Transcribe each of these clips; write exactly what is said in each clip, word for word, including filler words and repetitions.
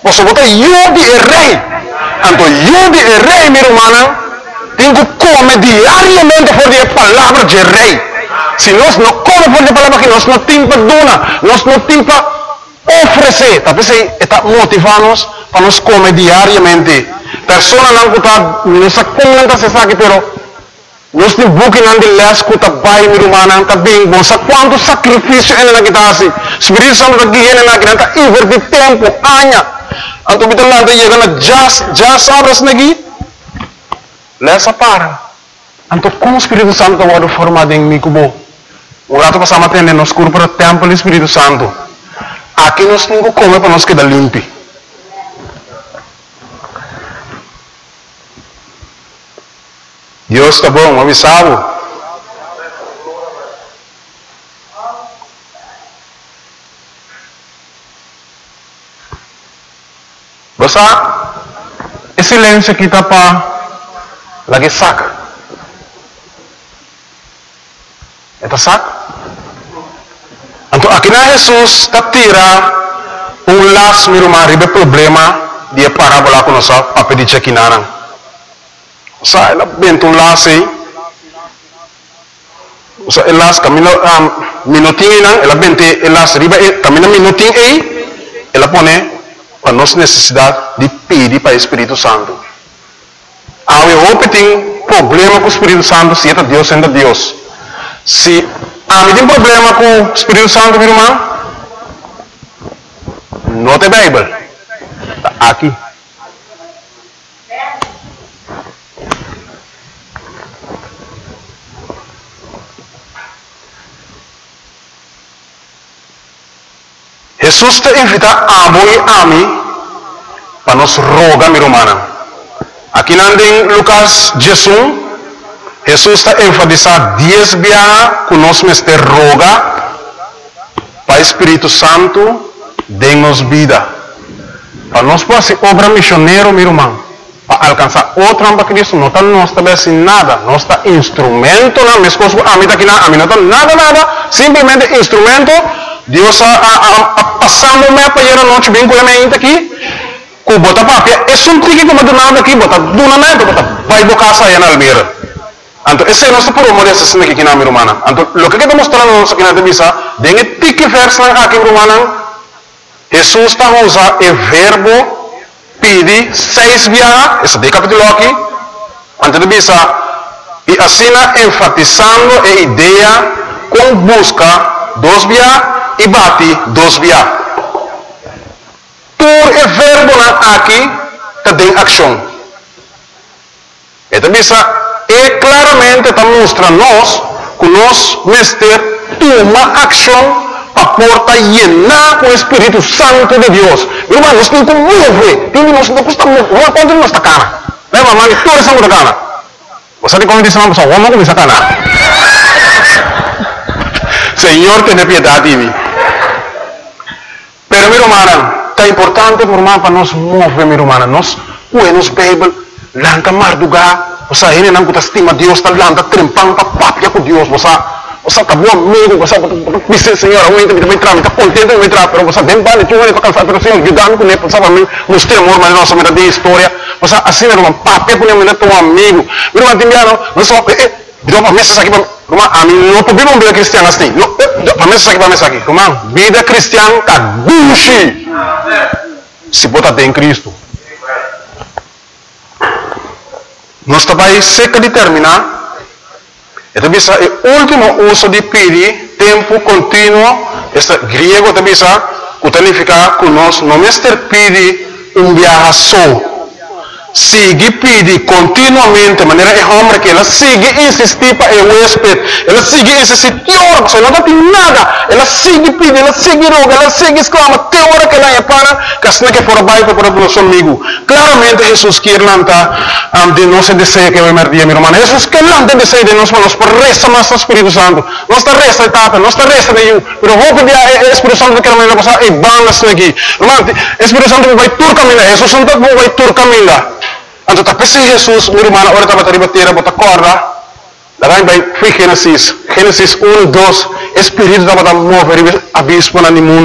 Você bota Yudi é rei. Então, Yudi é rei, meu irmão. Tem que comer diariamente por a palavra de rei. Se nós não comemos por a palavra que nós não temos para donar, nós não temos para oferecer. Talvez está motivando-nos para nós comer diariamente. Pessoas não está, não se comenta se sabe, pero nós temos buque não de les que está bem, meu irmão, está bem bom. Sabe quanto sacrifício ele não está assim? Espírito Santo está guiando na que está invertir tempo, anos. Então, kita lá chega na jas, jas abras lagi, lesa para. Então, como o Espírito Santo está formado em mim, cubo? O rato passamos a nos curva templo do Espírito Santo. Aqui nós temos que comer para nós quedar limpo. Deus está bom, avisado. Basta, esse silêncio aqui está para lagi saca. Eta saca? Então, aqui na Jesus está tira um laço, meu irmão, ribe problema de parábola com nossa papel de chequinana. Sa, ela bento um laço aí. Sa, el laço camina um, minutinho não, ela bente el laço ribe, camina minutinho aí, ela põe para nossa necessidade de pedir para o Espírito Santo. Há um tem problema com o Espírito Santo, se é Deus, sendo Deus. Se há um problema com o Espírito Santo, meu irmão, não tem Bíblia. Está aqui. Jesus te invita a amo e ami para nos rogar, meu irmão. Aqui em Lucas Jesus, Jesus está enfatizando dez viagens que nós mestre roga para o Espírito Santo dê-nos vida. Para nós fazer obra missioneira, meu irmão, para alcançar outra para Cristo, não está nós também sem nada, nós está instrumento, não, minhas coisas, a mim está aqui, a mim não está nada, nada, simplesmente instrumento. Deus a, a, a passando me para ir a noite bem com a minha aqui, com bota papia, é só um tique que me dá aqui, bota duna me, bota vai bocar sair na almeira. Então esse é nosso problema dessa cena aqui na minha irmã. Então o que está mostrando nós aqui na devisa, dengue tique verso aqui minha irmã, Jesus está usando o verbo pedir seis viagens, esse de capítulo aqui, antes de devisa, e assim enfatizando a ideia com busca dos viagens e bate dos viagens. Por o verbo aqui tem ação. Então, é claramente está mostrando nós que nós mestre toma ação para porta llenar com o Espírito Santo de Deus. Meu irmão, nós temos que mover. Nós não custa mover. Quanto nós está cara? Lembra, mami, toda essa coisa cara. Você tem como dizer uma pessoa, vamos começar a cara. Senhor, tenha piedade de mim. Pero, meu irmão, é importante para nós mover, meu irmão. Nós, buenos Bíblia, lanta marduga, você ainda não estima Deus, está lanta trempando para papia com Deus, você, você está bom amigo, você diz, Senhor, eu ainda me entrar, está contente de me entrar, pero você bem vale, tu vai para cansar, pero Senhor, ajudando com ele, você vai mostrar amor, mas nossa vida de história, você assim, meu irmão, papia com ele, teu amigo, meu irmão, Timiano, nós só, Dito para mesa aqui, irmão, a mim não podemos uma vida cristiana assim. Para mesa aqui, para mesa aqui, irmão, vida cristiana está buchi. Se bota em Cristo. Nosso país seca de terminar. Então, o último uso de pedir, tempo contínuo, este griego, também que significa que nós não mestre pedir um viaje só. Sigue pede continuamente, de maneira é homem que ela sigue insistir para o huésped, ela sigue insistir, Senhor, você não tem nada, ela sigue pede, ela sigue roga, ela sigue exclama, até a hora que ela é para, que assim que for baixo para o nosso amigo. Claramente Jesus quer lançar um, de nosso desejo que vai merdir, meu irmão. Jesus quer lançar desejo de nós, mas nós por resta nosso Espírito Santo, nós está resta etapa, nós está resta de eu, pero vou pedir o Espírito Santo que ela vai passar e banda aqui. Irmão, o Espírito Santo vai tur caminhar, Jesus Santo vai tur caminhar. Então, tapi si Jesus, meu irmão, agora estava a bater, bota corda. Daí vai, foi Gênesis. Gênesis um, dois. Espírito estava a mover, abismo no mundo.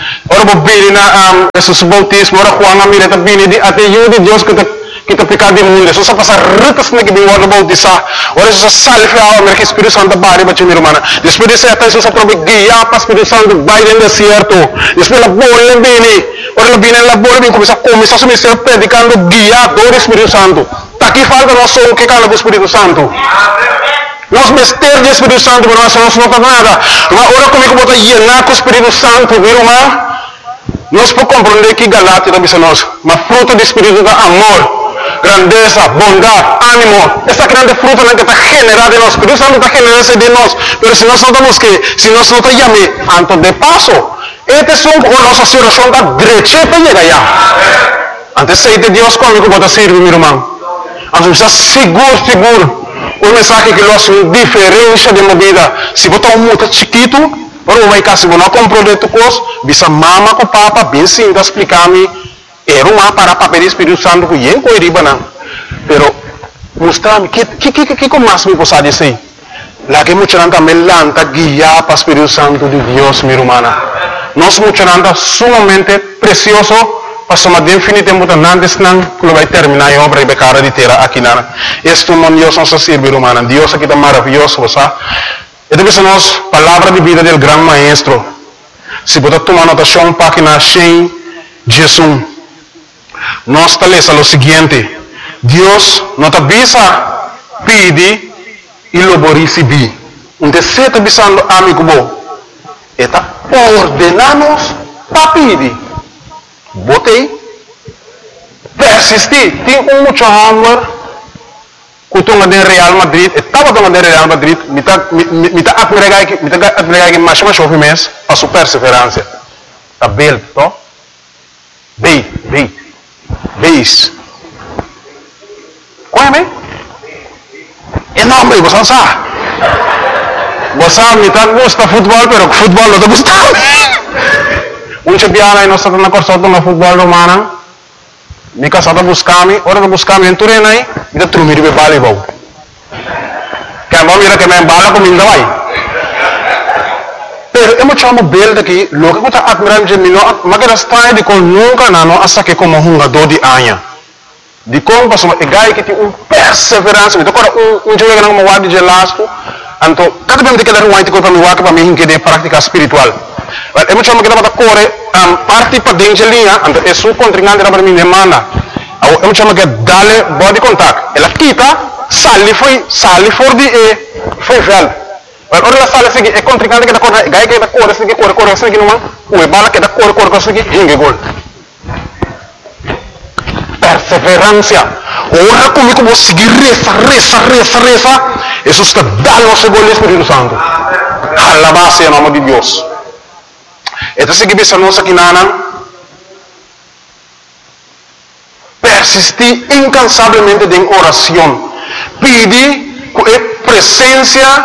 Ora bobini na um, Jesus bautismo, ora kuang amire tabini di ate yudi Dios kita kita pecado di mundo. So sa pasar ritas na gibing wala bautisa. Ora so sa salve a amire que Espírito Santo bari ba chumi romana. Después de essa so sa probe guia pa Espírito Santo vai no deserto. Después la bola bini. Ora la bini la bola bini começa começa a se predicando guia do Espírito Santo. Tá aqui falta nós som que cala do Espírito Santo. Nós mester de Espírito Santo, mas nós não somos nada. Mas ora comigo bota llenar com o Espírito Santo, viu, irmão? Nós podemos compreender que Galatia também nós, mas fruto do Espírito da amor, grandeza, bondade, ânimo. Essa grande fruta que está generada em nós. O Espírito Santo está generando de nós. Mas se nós não estamos que, se nós não estamos chamando, antes de passo, este é um nossa situação da direita para chegar lá. Antes de ser Deus comigo bota servir, meu irmão. Antes de estar seguro, seguro. Um mensagem que nós uma diferença de movida. Se botar um muito chiquito, para vai cá, se você não comprou de tucos, bisa mama com papa, bem sim, explicar-me, era uma para papel do Espírito Santo que eu não riba não. Pero mostrar-me que que que que como mais me possa dizer. Lá que muita gente me lanta guiar para o Espírito Santo de Deus, minha irmã. Nós muita gente sumamente precioso. Pastor, mas definitivamente antes não, quando vai terminar a obra e vai cara de terra aqui na. Este é Deus nosso servir humano. Deus aqui está maravilhoso, sabe? E depois nós palavra de vida do grande maestro. Se você tomar notação página cem, Jesus. Nós está lendo o seguinte: Deus não está bisa pede e logo receber. Um terceiro bisando amigo bom. Está ordenando para pedir. Botei, persisti, tem um muito amor, kutunga de Real Madrid, estava tunga de Real Madrid, mita mita admirar que mita admirar que mais mais chove mês, a sua perseverança, tá bel, to, bem, bem, beis, qual é me? Enorme, você sabe? Você mita gosta futebol, pero futebol não te gusta. Um champion nós estamos na corção do futebol romano. Me casada buscami, ora não buscami em Turena aí, me dá trumir de voleibol. Que a mira que me bala com minha vai. Pero eu me chamo bel daqui, logo que eu estou admirando de mim, mas que está de com nunca não, hasta que como um jogador de anha. De como passou, é gai que tem um perseverança, me toca um um jogo que não me guarda de lasco, então cada vez que eu quero um antigo para me guardar para mim que de prática espiritual. Eu me chamo que estava corre um, parte para dentro de linha, então é sua contrincante para mim demanda. Eu me chamo que dale body contact. Ela quita, sali foi, sali for de e foi velho. Ora ela sali seguir é contrincante que está corre, gai que está corre, seguir corre, corre, seguir não, o bala que está corre, corre, seguir, hinge gol. Perseverança. Ora comigo vou seguir reza, reza, reza, reza. Isso está dando o gol do Espírito Santo. Alabado em nome de Deus. Então, se você não aqui nana, persistir incansavelmente em oração, pedir com presença,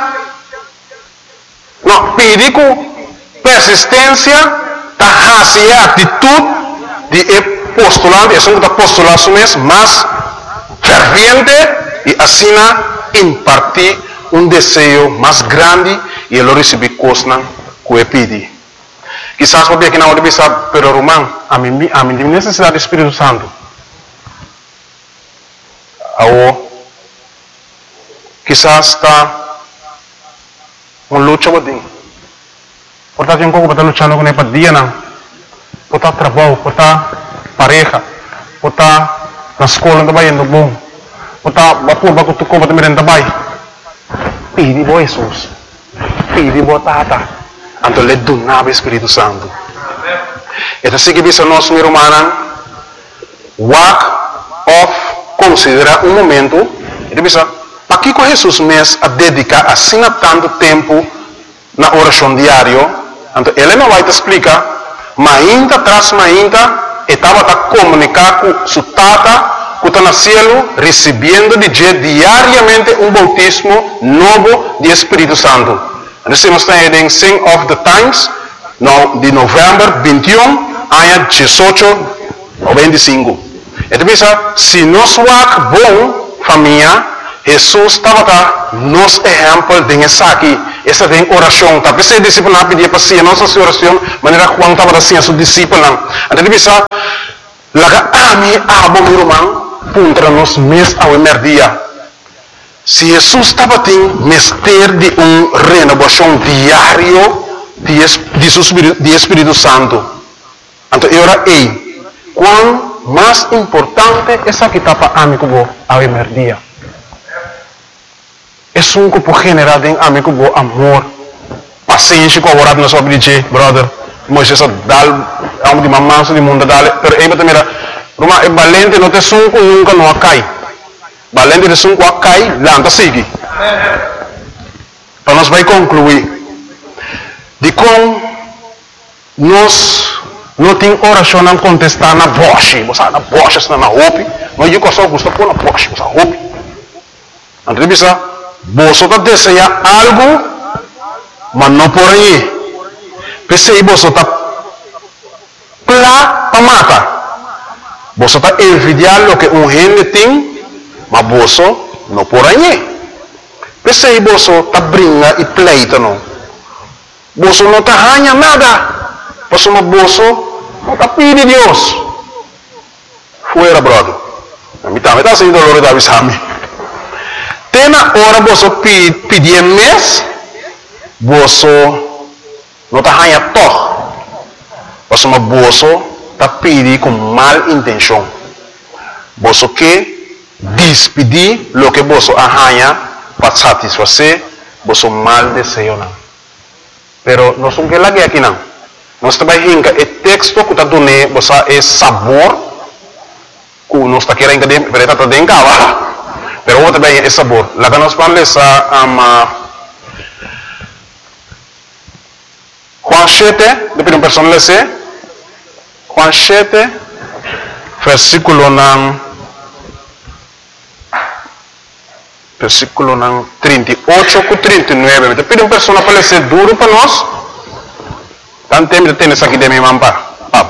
não, pedir com persistência, da atitude de postulante, é um postulado mesmo, mas ferviente e assim impartir um desejo mais grande e ele receber coisas que pedir. Quizás porque aqui na hora de pensar, pero Román, a mim a mim tem necessidade do Espírito Santo. Ou quizás está uma luta com Deus. Portanto, eu não estou lutando com ele para dia não. Por estar trabalho, por estar pareja, por estar na escola também indo bom, por estar vapor para tu compra também também. Pedi bo Jesus, pedi bo Tata. Então, ele donava o Espírito Santo. Então, se que nós, meu irmão, walk off, considera um momento, ele diz, para que Jesus mesmo a dedicar assim a tanto tempo na oração diária? Então, ele não vai te explicar, mas ainda traz, mas ainda, estava a comunicar com sua tata, que está no céu, recebendo de diariamente um bautismo novo de Espírito Santo. Então, nós estamos em Sing of the Times, no, de novembro vinte e um, ano dezoito ou vinte e cinco. Então, se nós vamos bom, família, Jesus estava nos exemplo de essa aqui, essa tem oração, tá? Pensei discípulo não pedia para si a nossa oração, maneira Juan estava assim a seu discípulo não. Então ele disse, laga ami abo meu irmão, contra nos mes ao merdia. Se Jesus estava tendo mestre de um renovação diário de, de, de Espírito Santo, então eu era ei, quão mais importante essa que estava amigo bo ao merdia. É um grupo general de amigo bo amor, paciência com a hora na sua vida, brother. Moisés dal, a um de mamãe do mundo dal, pero aí também era, Roma é valente, não te sunco nunca não cai. Valente de sunco cai, lanta sigue. Para nós vai concluir de como nós não tem oração não contestar na voz, você na voz está na roupa, mas eu só gosto pôr na voz, você roupa. Entrevista, você está desejando algo, mas não por aí. Pensei você está plá para matar. Você está envidiando o que um gente tem, mas você não por aí. Pensei você está brincando e pleita não. Você não está ganhando nada. Você não você não está pedindo Deus. Fuera, brother. A mim também está sendo dolor da visão. Tem na hora você pedir mês, você não está ganhando todo. Você não você está pedindo com mal intenção. Você quer despedir o que você ganha para satisfazer você mal desejo não. Pero não são que lá aqui não. Nós trabalhamos o texto que está dando você é sabor que nós está querendo que está dentro de casa. Pero outro também é sabor. Lá que nós vamos ler a Juan sete, depois uma pessoa lê Juan sete, versículo não versículo não trinta e oito com trinta e nove. Depois uma pessoa para ler duro para nós. Tanto tempo tem isso aqui de minha mampa.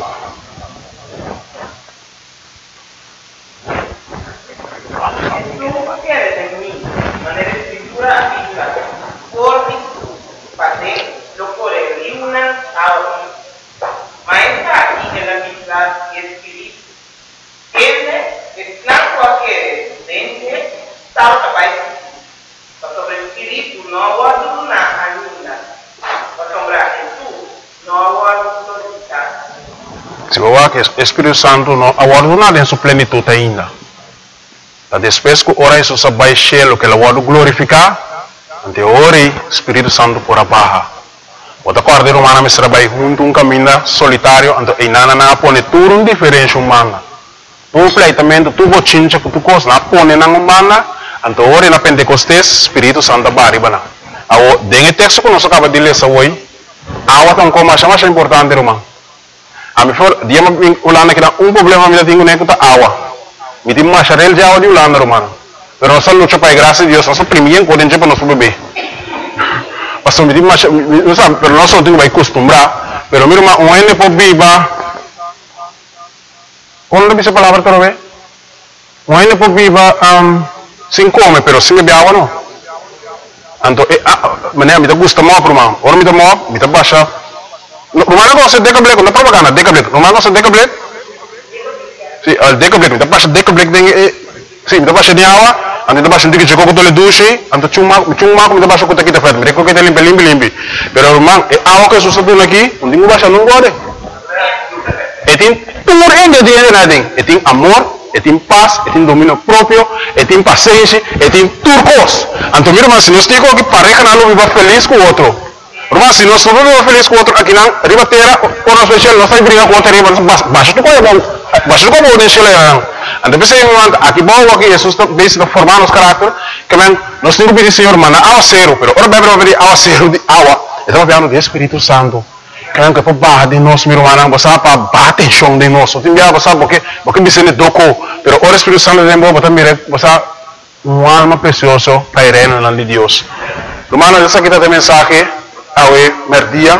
Se você que o Espírito Santo não aguarda em sua plenitude ainda. Depois que ora isso se vai cheio que ele vai glorificar, ante ora o Espírito Santo por abaixo. Outra coisa humana me será vai junto um caminho solitário, ante e nada na pone tudo um diferente humana. Tu pleitamento tu bochincha que tu cos na pone na humana, ante ora na Pentecostes Espírito Santo bari bana. Awo dengue texto que nós acaba de ler essa hoje, awa tão como a mais importante irmão. A mim for dia me ulana que um problema me tenho nem que tá awa. Me tem mais charel já o de ulana romano. Pero nós luta para graça de Deus, nós primeiro podemos para nosso bebê. Mas me tem mais, não sabe, pero nós não temos que acostumbrar. Pero mira, um ene por viva. Quando dice palavra para ver? Um ene por viva, um, sem come, pero sem beber água não. Então, maneira me gusta mais para mim. Ora me dá mais, me dá baixa. Rumah ko sa deka black, na propaganda deka black. Rumah ko sa deka black. Si, al deka black, tapos sa deka black ding eh, si, tapos sa niawa, ando tapos sa dika ko to le dushi, ando chuma, chuma ko tapos ko kita fat, me ko kita limpi limpi limpi. Pero rumah eh awa ko susunod lagi, hindi mo ba siya nung gode. Etin puro ingrediente natin. Etin amor, etin paz, etin dominio propio, etin paciencia, etin turcos. Anto mira mas, nos digo que pareja na lo viva feliz com outro. Rumah si nós não vamos feliz com outro aqui não, riba terra, ou nós vai nós vai brigar com outro riba, baixo do coisa bom, baixo do coisa bom deixa ele não. Então pensei aqui bom aqui Jesus está bem formando os caráter, que men nós temos que pedir Senhor mana awa zero, pero ora bebe bebe awa zero de awa, estamos falando do Espírito Santo, que men que para barra de nós meu irmão, você para bater atenção de nós, tem dia você porque porque me sente doco, pero ora Espírito Santo de bom, você mire, você um alma precioso para irena na de Deus. Hermano, essa aqui tem mensagem awe merdia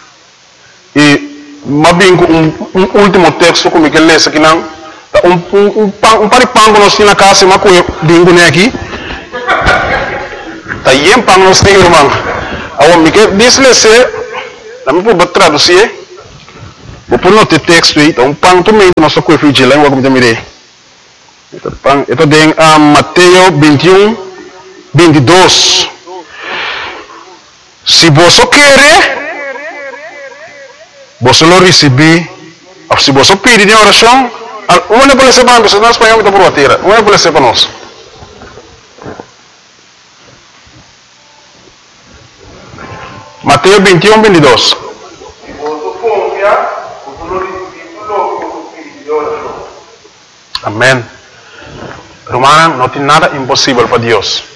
e mabingo um, um último texto como que lê aqui não um um um, um paripango nós tinha na casa mas com dingo né aqui Tayem pang nos ni rumang. Awam mike dislese. Nami po ba traduzir? Vou no texto aí, então pang tu me nosso coifi de língua como também. Então pang, então tem a Mateus vinte e um, vinte e dois. Se você quer, você lo receber. Se você pedir em oração, uma pode ser para nós, nós espanhol está por a terra, uma pode ser para nós. Mateus vinte e um, vinte e dois. Amém. Romana, não tem nada impossível para Deus.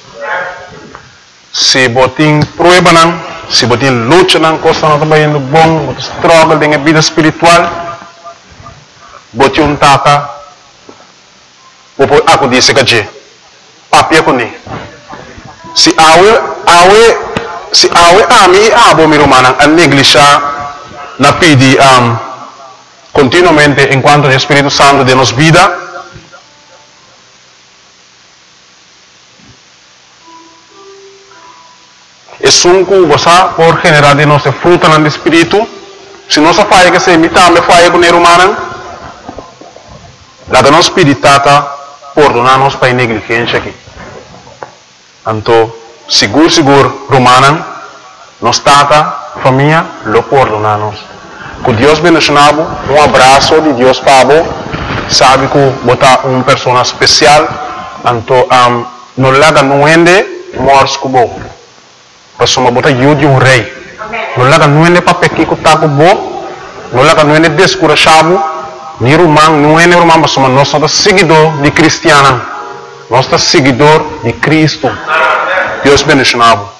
Se você tem prueba, se você tem luta, costa não está indo bom, você struggle com a vida espiritual, você um tata, você aku disse que je, papi aku ni. Se awe, awe, se awe ami abo mi romana, a neglijar na pedi um, continuamente enquanto o Espírito Santo de nos vida. Es un cosa por generar de nuestra fruta en el espíritu. Si no se falla que se imita, me falla con el humano. La que nos spiritata perdonarnos para negligencia aquí. Entonces, seguro, seguro, romana, nos tata, familia, lo perdonamos. Que Dios bendicionado, un abrazo de Dios para vos. Sabe que vos una persona especial. Entonces, um, no le hagan nuende, mors como vos. Pasuma bota yudi um rei. Não laga nuene papel que taco bo, não laga nuene descurachado, ni rumang, nuene rumang pasuma nós somos seguidor de cristiana, nós somos seguidor de Cristo. Deus bendicionado.